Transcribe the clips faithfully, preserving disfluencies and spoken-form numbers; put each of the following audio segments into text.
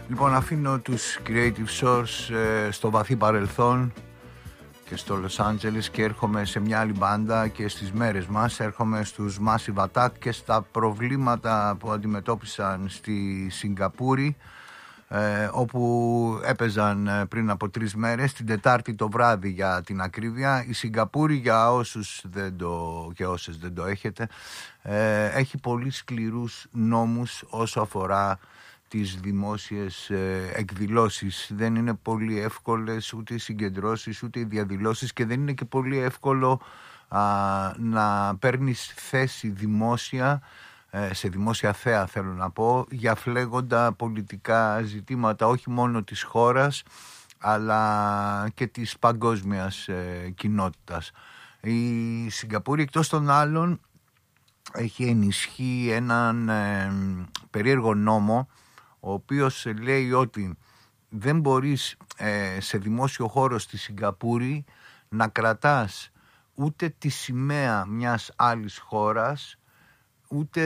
Λοιπόν, αφήνω τους Creative Source ε, στο βαθύ παρελθόν και στο Los Angeles και έρχομαι σε μια άλλη μπάντα και στις μέρες μας έρχομαι στους Massive Attack και στα προβλήματα που αντιμετώπισαν στη Σιγκαπούρη, ε, όπου έπαιζαν πριν από τρεις μέρες, την Τετάρτη το βράδυ για την ακρίβεια. Η Σιγκαπούρη, για όσους δεν το, και όσες δεν το έχετε, ε, έχει πολύ σκληρούς νόμους όσο αφορά τις δημόσιες ε, εκδηλώσεις. Δεν είναι πολύ εύκολες ούτε οι συγκεντρώσεις ούτε οι διαδηλώσεις και δεν είναι και πολύ εύκολο α, να παίρνεις θέση δημόσια, ε, σε δημόσια θέα θέλω να πω, για φλέγοντα πολιτικά ζητήματα όχι μόνο της χώρας αλλά και της παγκόσμιας ε, κοινότητας. Η Σιγκαπούρη εκτός των άλλων έχει ενισχύει έναν ε, περίεργο νόμο, ο οποίος λέει ότι δεν μπορείς ε, σε δημόσιο χώρο στη Σιγκαπούρη να κρατάς ούτε τη σημαία μιας άλλης χώρας, ούτε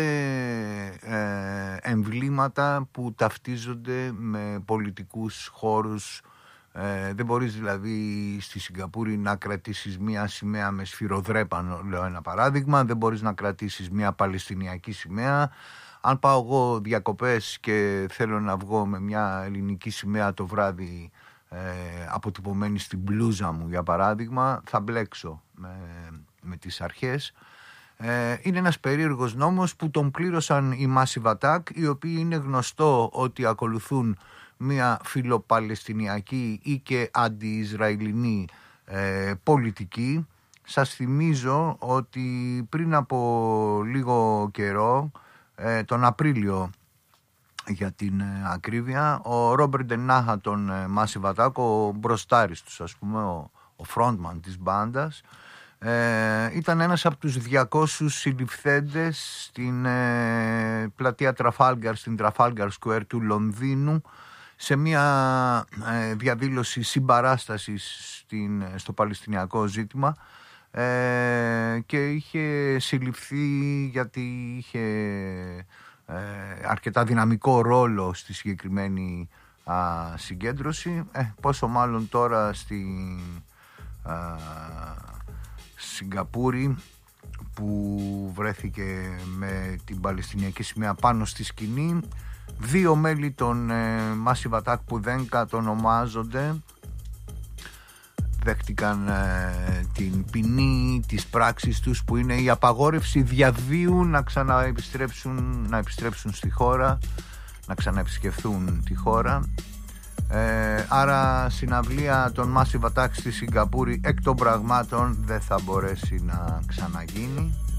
ε, εμβλήματα που ταυτίζονται με πολιτικούς χώρους. Ε, δεν μπορείς δηλαδή στη Σιγκαπούρη να κρατήσεις μια σημαία με σφυροδρέπανο, λέω ένα παράδειγμα, δεν μπορείς να κρατήσεις μια παλαιστινιακή σημαία. Αν πάω εγώ διακοπές και θέλω να βγω με μια ελληνική σημαία το βράδυ ε, αποτυπωμένη στην μπλούζα μου για παράδειγμα, θα μπλέξω με, με τις αρχές. Ε, είναι ένας περίεργος νόμος που τον πλήρωσαν οι Massive Attack, οι οποίοι είναι γνωστό ότι ακολουθούν μια φιλοπαλαιστινιακή ή και αντι-Ισραηλινή ε, πολιτική. Σας θυμίζω ότι πριν από λίγο καιρό, ε, τον Απρίλιο για την ε, ακρίβεια, ο Ρόμπερτ Ντενάχα των ε, Massive Attack, ο μπροστάρης τους ας πούμε, ο, ο frontman της μπάντας, ε, ήταν ένας από τους διακόσιους συλληφθέντες στην ε, πλατεία Trafalgar, στην Trafalgar Square του Λονδίνου, σε μια ε, διαδήλωση συμπαράστασης στην, στο παλαιστινιακό ζήτημα, ε, και είχε συλληφθεί γιατί είχε ε, αρκετά δυναμικό ρόλο στη συγκεκριμένη α, συγκέντρωση. Ε, πόσο μάλλον τώρα στη α, Σιγκαπούρη, που βρέθηκε με την παλαιστινιακή σημαία πάνω στη σκηνή. Δύο μέλη των ε, Massive Attack που δεν κατονομάζονται δέχτηκαν ε, την ποινή της πράξης τους, που είναι η απαγόρευση διαβίου να ξαναεπιστρέψουν, να επιστρέψουν στη χώρα, να ξαναεπισκεφθούν τη χώρα. Ε, άρα συναυλία των Massive Attack στη Σιγκαπούρη εκ των πραγμάτων δεν θα μπορέσει να ξαναγίνει.